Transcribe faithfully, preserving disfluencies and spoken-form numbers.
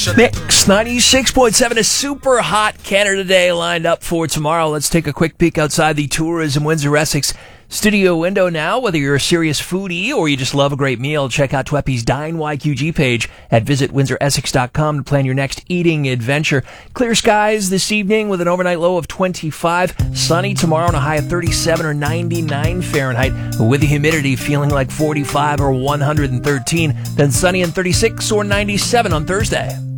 Mix ninety-six point seven, a super hot Canada Day lined up for tomorrow. Let's take a quick peek outside the Tourism Windsor Essex studio window now. Whether you're a serious foodie or you just love a great meal, check out Tweppy's Dine Y Q G page at visit windsor essex dot com to plan your next eating adventure. Clear skies this evening with an overnight low of twenty-five. Sunny tomorrow and a high of thirty-seven or ninety-nine Fahrenheit, with the humidity feeling like forty-five or one hundred thirteen. Then sunny and thirty-six or ninety-seven on Thursday.